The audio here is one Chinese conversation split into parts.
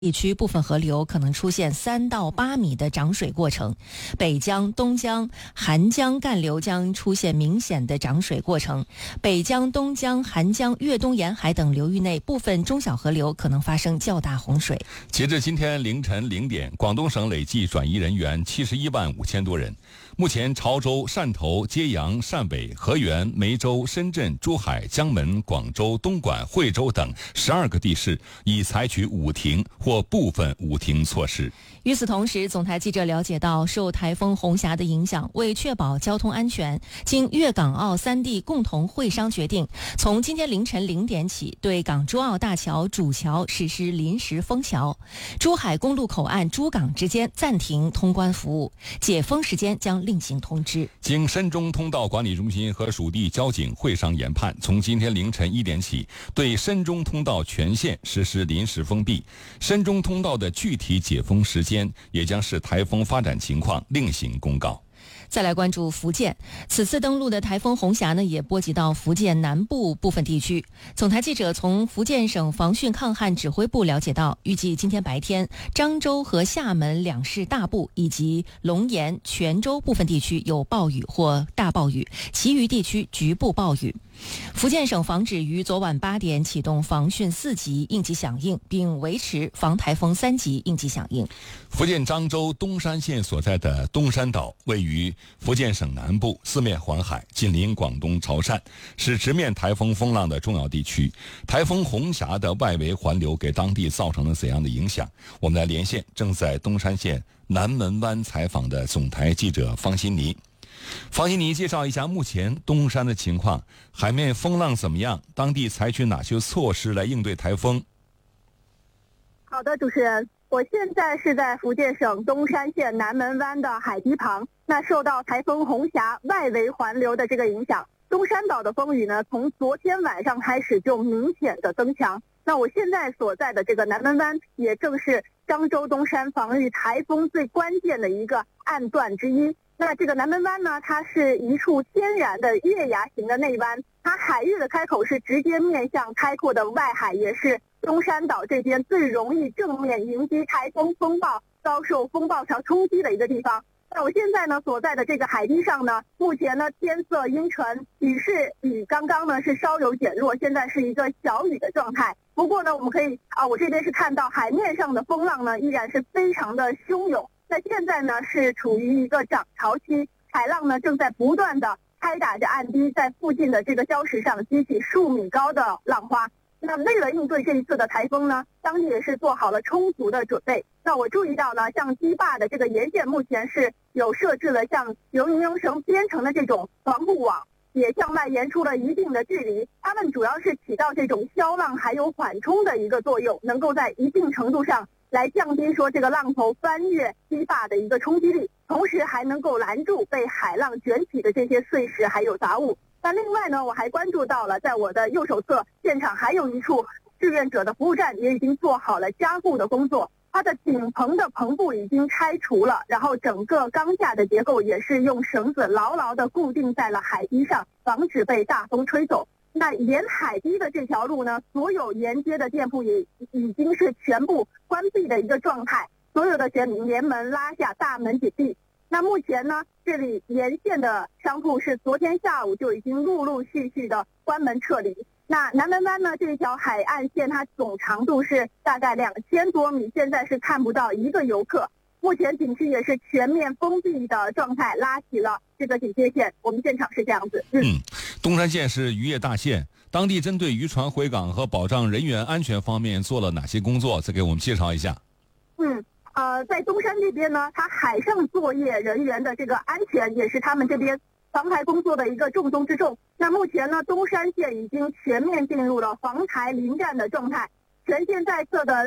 地区部分河流可能出现3到8米的涨水过程，北江、东江、韩江干流将出现明显的涨水过程，北江、东江、韩江、粤东沿海等流域内部分中小河流可能发生较大洪水。 截至今天凌晨0点，广东省累计转移人员71万5千多人。目前，潮州、汕头、揭阳、汕尾、河源、梅州、深圳、珠海、江门、广州、东莞、惠州等12个地市已采取捂停或部分捂停措施。 与此同时，总台记者了解到，受台风红霞的影响，为确保交通安全，经粤港澳3地共同会商决定，从今天凌晨0点起，对港珠澳大桥主桥实施临时封桥，珠海公路口岸珠港之间暂停通关服务，解封时间将另行通知。 经深中通道管理中心和属地交警会商研判，从今天凌晨1点起，对深中通道全线实施临时封闭，深中通道的具体解封时间也将视台风发展情况另行公告。 再来关注福建，此次登陆的台风红霞呢，也波及到福建南部部分地区。总台记者从福建省防汛抗旱指挥部了解到，预计今天白天，漳州和厦门2市大部以及龙岩、泉州部分地区有暴雨或大暴雨，其余地区局部暴雨。福建省防指于昨晚8点启动防汛4级应急响应，并维持防台风3级应急响应。 福建漳州东山县所在的东山岛位于福建省南部，四面环海，紧邻广东潮汕，是直面台风风浪的重要地区。台风红霞的外围环流给当地造成了怎样的影响？我们来连线正在东山县南门湾采访的总台记者方欣妮。方欣妮介绍一下目前东山的情况，海面风浪怎么样？当地采取哪些措施来应对台风？ 好的，主持人，我现在是在福建省东山县南门湾的海堤旁。那受到台风红霞外围环流的这个影响，东山岛的风雨呢，从昨天晚上开始就明显的增强。那我现在所在的这个南门湾，也正是漳州东山防御台风最关键的一个岸段之一。那这个南门湾呢，它是一处天然的月牙形的内湾，它海域的开口是直接面向开阔的外海，也是东山岛这边最容易正面迎击台风风暴、遭受风暴潮冲击的一个地方。那我现在呢所在的这个海堤上呢，目前呢天色阴沉，雨势比刚刚呢是稍有减弱，现在是一个小雨的状态。不过呢，我们可以我这边是看到海面上的风浪呢依然是非常的汹涌。那现在呢是处于一个涨潮期，海浪呢正在不断的拍打着岸堤，在附近的这个礁石上激起数米高的浪花。那为了应对这一次的台风呢，当地也是做好了充足的准备。那我注意到呢，像堤坝的这个沿线目前是有设置了像由尼龙绳编成的这种防护网，也向外延出了一定的距离。它们主要是起到这种消浪还有缓冲的一个作用，能够在一定程度上来降低说这个浪头翻越堤坝的一个冲击力，同时还能够拦住被海浪卷起的这些碎石还有杂物。那另外呢，我还关注到了在我的右手侧现场还有一处志愿者的服务站，也已经做好了加固的工作。它的顶棚的棚部已经拆除了，然后整个钢架的结构也是用绳子牢牢地固定在了海堤上，防止被大风吹走。那沿海堤的这条路呢，所有沿街的店铺也已经是全部关闭的一个状态，所有的连门拉下，大门紧闭。那目前呢，这里沿线的商铺是昨天下午就已经陆陆续续的关门撤离。那南门湾呢，这条海岸线它总长度是大概2000多米，现在是看不到一个游客。目前景区也是全面封闭的状态，拉起了这个警戒线。我们现场是这样子。 东山县是渔业大县，当地针对渔船回港和保障人员安全方面做了哪些工作？再给我们介绍一下。 在东山这边呢，它海上作业人员的这个安全也是他们这边防台工作的一个重中之重。那目前呢，东山县已经全面进入了防台临战的状态，全县在册的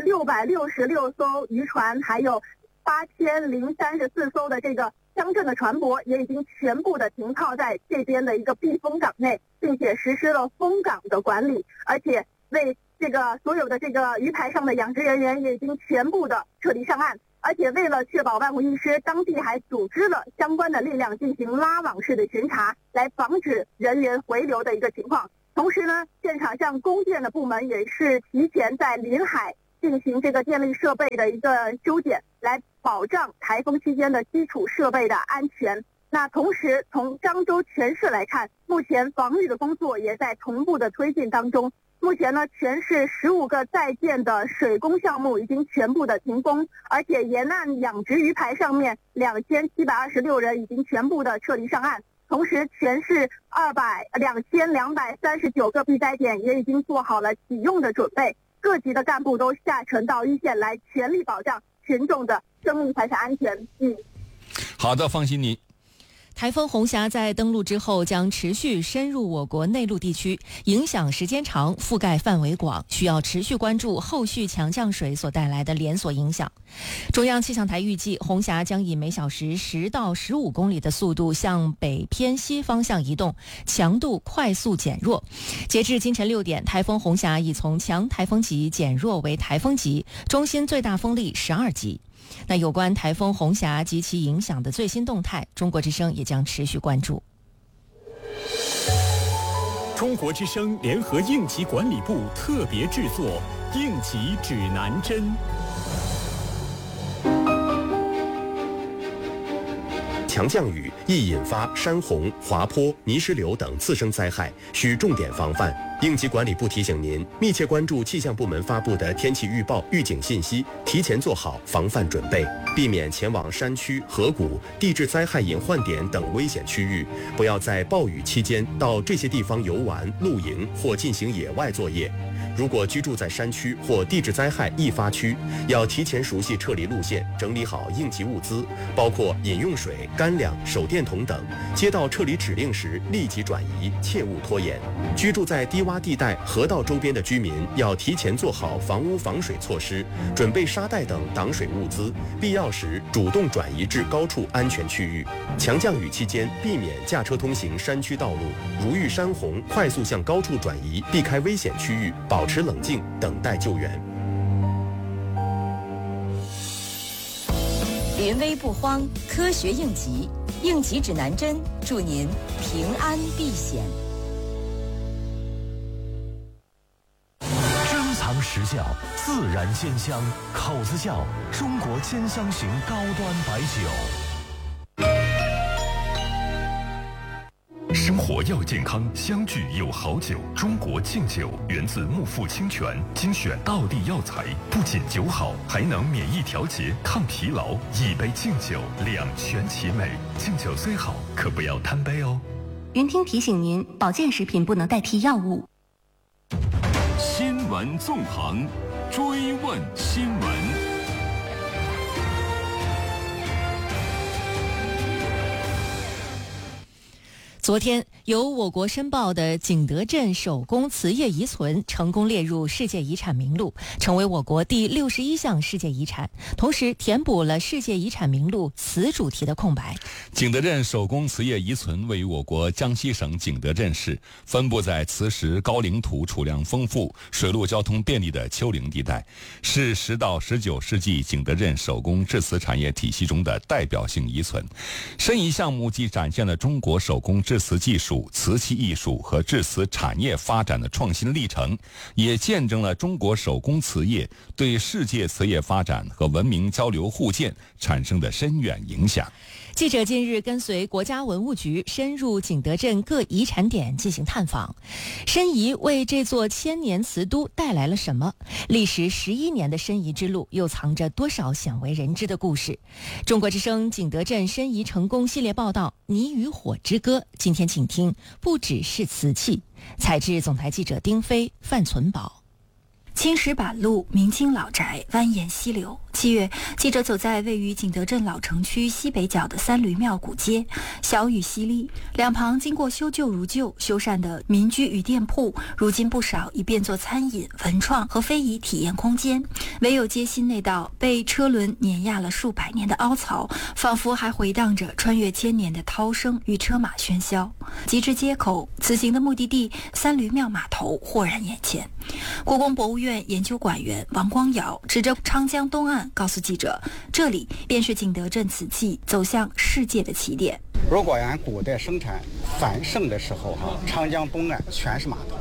666艘渔船，还有8034艘的这个乡镇的船舶，也已经全部的停靠在这边的一个避风港内，并且实施了封港的管理，而且为这个所有的这个渔台上的养殖人员也已经全部的撤离上岸。而且为了确保万无一失，当地还组织了相关的力量进行拉网式的巡查，来防止人员回流的一个情况。同时呢，现场像供电的部门也是提前在临海进行这个电力设备的一个修剪，来保障台风期间的基础设备的安全。那同时从漳州全市来看，目前防御的工作也在同步的推进当中。目前呢，全市15个在建的水工项目已经全部的停工，而且沿岸养殖鱼排上面2726人已经全部的撤离上岸。同时，全市2239个避灾点也已经做好了启用的准备，各级的干部都下沉到一线来，全力保障群众的生命财产安全。 好的，放心你。 台风红霞在登陆之后将持续深入我国内陆地区，影响时间长，覆盖范围广，需要持续关注后续强降水所带来的连锁影响。中央气象台预计，红霞将以每小时10到15公里的速度向北偏西方向移动，强度快速减弱。截至今晨6点，台风红霞已从强台风级减弱为台风级，中心最大风力12级。那有关台风红霞及其影响的最新动态，中国之声也将持续关注。 中国之声联合应急管理部特别制作《应急指南针》。 强降雨易引发山洪、滑坡、泥石流等次生灾害，需重点防范。应急管理部提醒您，密切关注气象部门发布的天气预报、预警信息，提前做好防范准备，避免前往山区、河谷、地质灾害隐患点等危险区域，不要在暴雨期间到这些地方游玩、露营或进行野外作业。如果居住在山区或地质灾害易发区，要提前熟悉撤离路线，整理好应急物资，包括饮用水、干粮、手电筒等。接到撤离指令时立即转移，切勿拖延。居住在低洼地带、河道周边的居民要提前做好房屋防水措施，准备沙袋等挡水物资，必要时主动转移至高处安全区域。强降雨期间，避免驾车通行山区道路，如遇山洪，快速向高处转移，避开危险区域，保持冷静，等待救援。 临危不慌，科学应急，应急指南针，祝您平安避险。 珍藏时效，自然鲜香，口子窖中国兼香型高端白酒。 生活要健康，相聚有好酒。中国敬酒源自木富清泉，精选道地药材，不仅酒好，还能免疫调节、抗疲劳。一杯敬酒，两全其美。敬酒虽好，可不要贪杯哦。 云听提醒您，保健食品不能代替药物。 新闻纵横，追问新闻。 昨天，由我国申报的景德镇手工瓷业遗存成功列入世界遗产名录，成为我国第61项世界遗产，同时填补了世界遗产名录瓷主题的空白。 景德镇手工瓷业遗存位于我国江西省景德镇市，分布在磁石高岭土储量丰富、水陆交通便利的丘陵地带，是10到19世纪景德镇手工制瓷产业体系中的代表性遗存。申遗项目既展现了中国手工制瓷技术、瓷器艺术和制瓷产业发展的创新历程，也见证了中国手工瓷业对世界瓷业发展和文明交流互鉴产生的深远影响。 记者近日跟随国家文物局深入景德镇各遗产点进行探访，申遗为这座千年瓷都带来了什么？历时11年的申遗之路又藏着多少鲜为人知的故事？中国之声景德镇申遗成功系列报道《泥与火之歌》，今天请听不只是瓷器。采制总台记者丁飞、范存宝。 青石板路，明清老宅蜿蜒溪流。7月，记者走在位于景德镇老城区西北角的三驴庙古街，小雨淅沥，两旁经过修旧如旧、修缮的民居与店铺，如今不少已变作餐饮、文创和非遗体验空间。唯有街心那道被车轮碾压了数百年的凹槽，仿佛还回荡着穿越千年的涛声与车马喧嚣。及至街口，此行的目的地三驴庙码头豁然眼前。故宫博物院研究馆员王光尧指着长江东岸告诉记者，这里便是景德镇瓷器走向世界的起点。 如果按古代生产繁盛的时候长江东岸全是码头，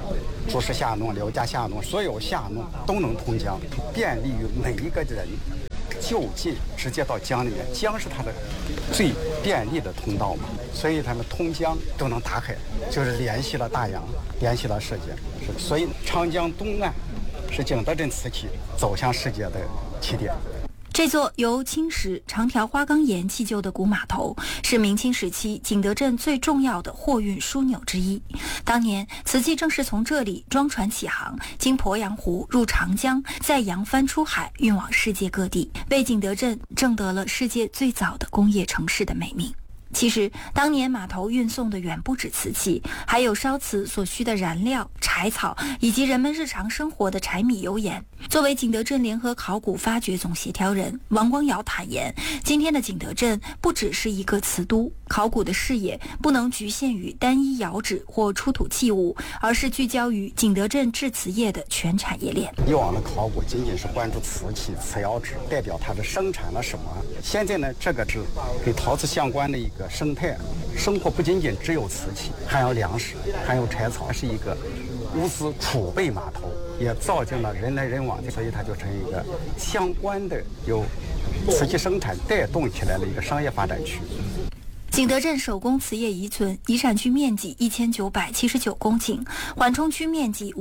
朱氏下弄、刘家下弄，所有下弄都能通江，便利于每一个人就近直接到江里面。江是它的最便利的通道嘛，所以他们通江都能打开，就是联系了大洋，联系了世界。所以长江东岸是景德镇瓷器走向世界的起点。 这座由青石、长条花岗岩砌就的古码头，是明清时期景德镇最重要的货运枢纽之一。当年瓷器正是从这里装船起航，经鄱阳湖入长江，再扬帆出海，运往世界各地，为景德镇挣得了世界最早的工业城市的美名。其实当年码头运送的远不止瓷器，还有烧瓷所需的燃料、柴草，以及人们日常生活的柴米油盐。作为景德镇联合考古发掘总协调人，王光尧坦言，今天的景德镇不只是一个瓷都，考古的视野不能局限于单一窑址或出土器物，而是聚焦于景德镇制瓷业的全产业链。 以往的考古仅仅是关注瓷器、瓷窑址，代表它是生产了什么。现在呢，这个是跟陶瓷相关的一个生态生活，不仅仅只有瓷器，还有粮食，还有柴草，是一个物资储备码头，也造就了人来人往，所以它就成一个相关的由瓷器生产带动起来的一个商业发展区。 景德镇手工瓷业遗存遗产区面积1979公顷，缓冲区面积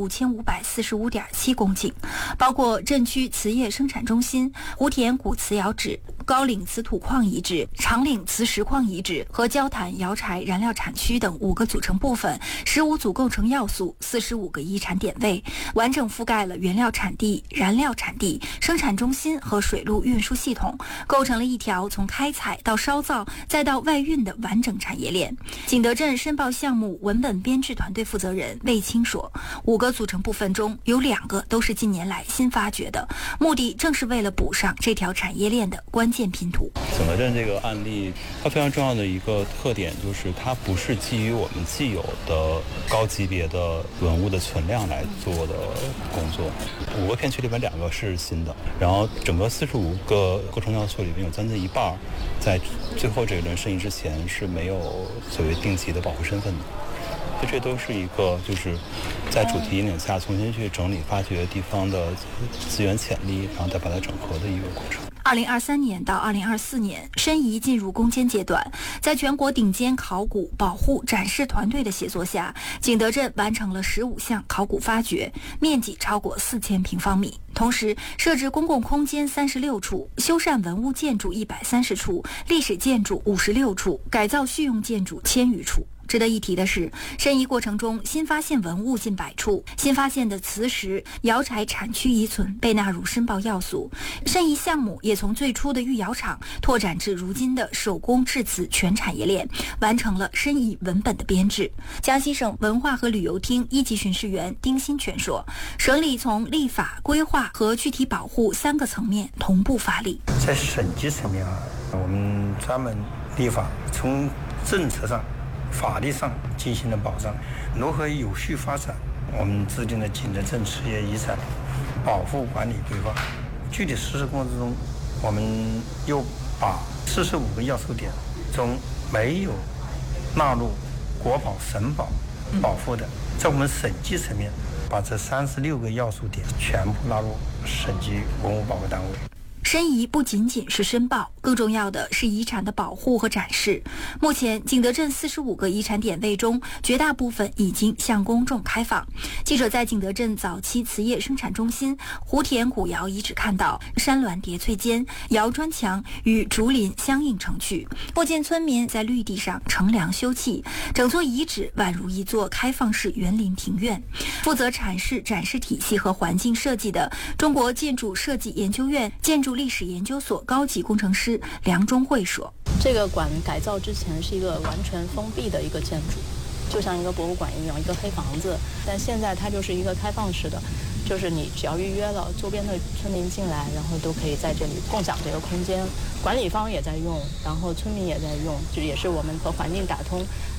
5545.7公顷，包括镇区瓷业生产中心、湖田古瓷窑址、高岭瓷土矿遗址、长岭瓷石矿遗址和焦坛窑柴燃料产区等5个组成部分，15组构成要素，45个遗产点位，完整覆盖了原料产地、燃料产地、生产中心和水路运输系统，构成了一条从开采到烧造再到外运的完整产业链。景德镇申报项目文本编制团队负责人魏青说，5个组成部分中有2个都是近年来新发掘的，目的正是为了补上这条产业链的关键拼图。 景德镇这个案例，它非常重要的一个特点就是它不是基于我们既有的高级别的文物的存量来做的工作。5个片区里面2个是新的，然后整个45个构成要素里面有将近一半在最后这个轮申遗之前是没有所谓定级的保护身份的。所以这都是一个就是在主题引领下重新去整理发掘地方的资源潜力，然后再把它整合的一个过程。 2023年到2024年，申遗进入攻坚阶段。在全国顶尖考古、保护、展示团队的协作下，景德镇完成了15项考古发掘，面积超过4000平方米。同时，设置公共空间36处，修缮文物建筑130处，历史建筑56处，改造蓄用建筑1000余处。值得一提的是，申遗过程中新发现文物近100处，新发现的瓷石、窑柴产区遗存被纳入申报要素。申遗项目也从最初的御窑厂拓展至如今的手工制瓷全产业链，完成了申遗文本的编制。江西省文化和旅游厅1级巡视员丁新全说，省里从立法、规划和具体保护3个层面同步发力。 在省级层面我们专门立法，从政策上法律上进行了保障，如何有序发展，我们制定了景德镇瓷业遗产保护管理规划。具体实施过程中，我们又把45个要素点中没有纳入国保、省保保护的，在我们省级层面把这36个要素点全部纳入省级文物保护单位。 申遗不仅仅是申报，更重要的是遗产的保护和展示。目前，景德镇45个遗产点位中，绝大部分已经向公众开放。记者在景德镇早期瓷业生产中心湖田古窑遗址看到，山峦叠翠间，窑砖墙与竹林相映成趣，附近村民在绿地上乘凉休憩，整座遗址宛如一座开放式园林庭院。负责阐释展示体系和环境设计的中国建筑设计研究院建筑历史研究所高级工程师梁中慧说， 这个馆改造之前是一个完全封闭的一个建筑，就像一个博物馆一样，一个黑房子，但现在它就是一个开放式的，就是你只要预约了，周边的村民进来，然后都可以在这里共享这个空间，管理方也在用，然后村民也在用，就也是我们和环境打通，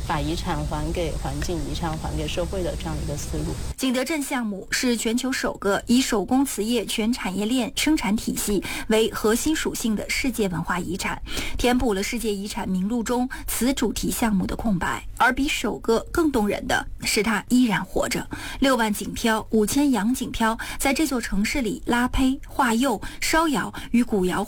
把遗产还给环境，遗产还给社会的这样一个思路。 景德镇项目是全球首个以手工瓷业全产业链生产体系为核心属性的世界文化遗产，填补了世界遗产名录中瓷主题项目的空白。而比首个更动人的是它依然活着，6万锦漂、5000洋锦漂在这座城市里拉胚、化釉、烧窑与古窑